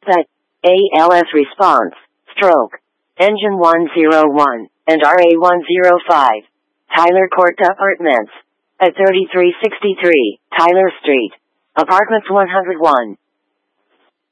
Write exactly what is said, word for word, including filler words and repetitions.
That A L S response, stroke, engine one oh one, and R A one oh five, Tyler Court Apartments, at thirty-three sixty-three, Tyler Street, Apartments one oh one.